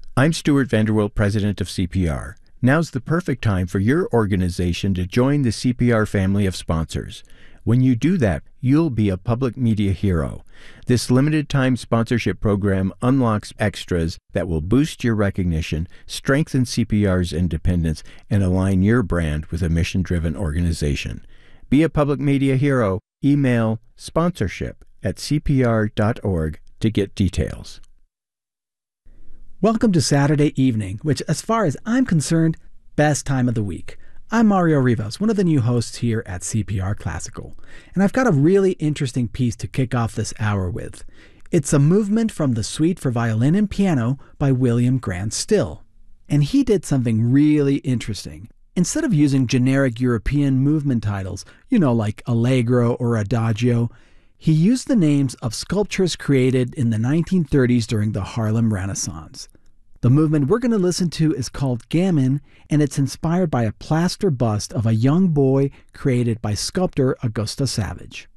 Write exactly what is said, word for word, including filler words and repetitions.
I'm Stuart Vanderwilt, president of C P R. Now's the perfect time for your organization to join the C P R family of sponsors. When you do that, you'll be a public media hero. This limited-time sponsorship program unlocks extras that will boost your recognition, strengthen C P R's independence, and align your brand with a mission-driven organization. Be a public media hero. Email sponsorship at c p r dot org to get details. Welcome to Saturday evening, which, as far as I'm concerned, best time of the week. I'm Mario Rivas, one of the new hosts here at C P R Classical, and I've got a really interesting piece to kick off this hour with. It's a movement from the Suite for Violin and Piano by William Grant Still. And he did something really interesting. Instead of using generic European movement titles, you know, like Allegro or Adagio, he used the names of sculptures created in the nineteen thirties during the Harlem Renaissance. The movement we're going to listen to is called Gamin, and it's inspired by a plaster bust of a young boy created by sculptor Augusta Savage.